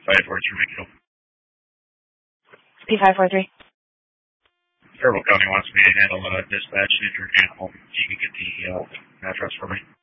P543, make it open. P543. Fairville County wants me to handle dispatch injured animal. You can get the address for me.